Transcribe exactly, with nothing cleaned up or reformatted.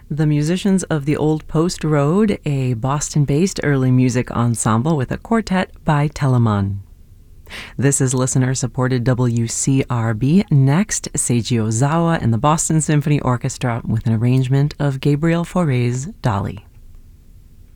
The musicians of the Old Post Road, a Boston-based early music ensemble with a quartet by Telemann. This is listener-supported W C R B. Next, Seiji Ozawa and the Boston Symphony Orchestra with an arrangement of Gabriel Fauré's Dolly.